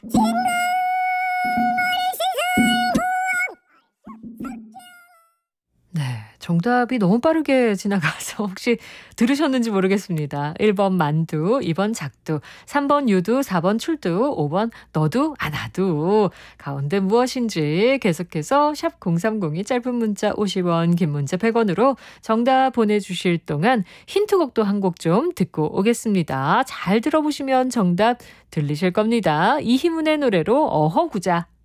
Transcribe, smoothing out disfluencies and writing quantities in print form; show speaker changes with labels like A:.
A: 네. 정답이 너무 빠르게 지나가서 혹시 들으셨는지 모르겠습니다. 1번 만두, 2번 작두, 3번 유두, 4번 출두, 5번 너도 나도. 가운데 무엇인지 계속해서 샵 0302 짧은 문자 50원, 긴 문자 100원으로 정답 보내주실 동안 힌트곡도 한 곡 좀 듣고 오겠습니다. 잘 들어보시면 정답 들리실 겁니다. 이희문의 노래로 어허구자.